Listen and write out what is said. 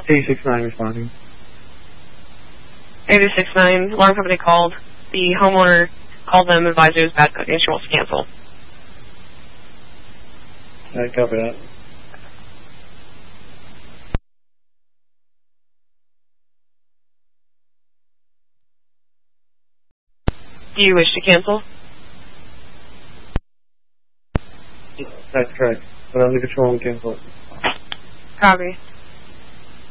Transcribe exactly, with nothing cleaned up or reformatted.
eight six nine responding. eight six nine, alarm company called. The homeowner called them, advised it was bad cooking, she wants to cancel. I copy that. Do you wish to cancel? That's correct. But under control and cancel. Copy.